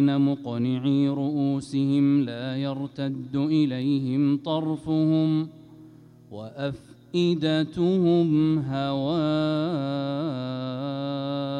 مقنعي رؤوسهم لا يرتد إليهم طرفهم وأفئدتهم هواء.